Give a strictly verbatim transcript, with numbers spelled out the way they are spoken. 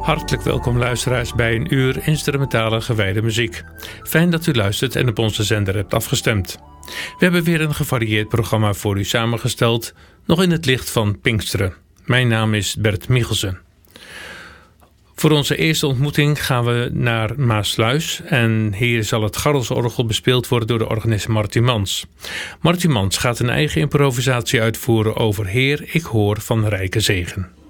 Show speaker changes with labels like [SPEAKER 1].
[SPEAKER 1] Hartelijk welkom luisteraars bij een uur instrumentale gewijde muziek. Fijn dat u luistert en op onze zender hebt afgestemd. We hebben weer een gevarieerd programma voor u samengesteld, nog in het licht van Pinksteren. Mijn naam is Bert Michelsen. Voor onze eerste ontmoeting gaan we naar Maassluis en hier zal het Garrelsorgel bespeeld worden door de organist Marty Mans. Marty Mans gaat een eigen improvisatie uitvoeren over Heer, ik hoor van rijke zegen.